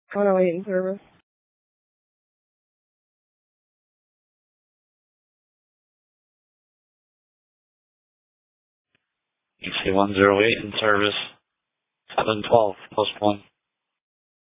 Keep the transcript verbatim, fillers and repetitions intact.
one oh eight in service. E C one oh eight in service. seven twelve, post one.